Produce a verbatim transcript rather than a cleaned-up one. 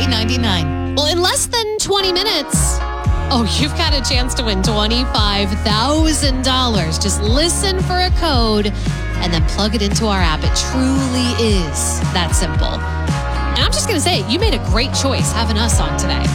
three ninety-nine. Well, in less than twenty minutes, oh, you've got a chance to win twenty-five thousand dollars. Just listen for a code and then plug it into our app. It truly is that simple. And I'm just going to say, you made a great choice having us on today.